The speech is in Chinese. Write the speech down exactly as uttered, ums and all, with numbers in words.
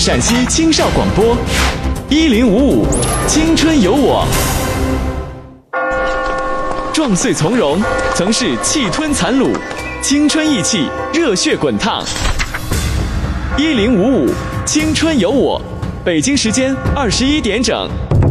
陕西青少广播，一零五五青春有我。壮岁从容，曾是气吞残虏，青春意气，热血滚烫。一零五五青春有我，北京时间二十一点整。